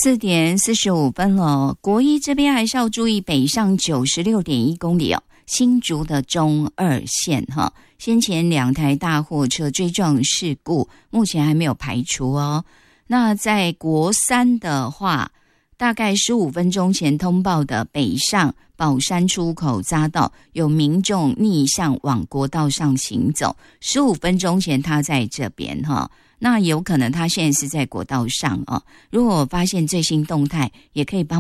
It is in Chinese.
4:45了，国一这边还是要注意北上96.1公里哦，新竹的中二线哈，先前2台大货车追撞事故，目前还没有排除哦。那在国三的话，大概15分钟前通报的北上宝山出口匝道有民众逆向往国道上行走，15分钟前他在这边哈。那有可能他现在是在国道上哦，如果发现最新动态，也可以帮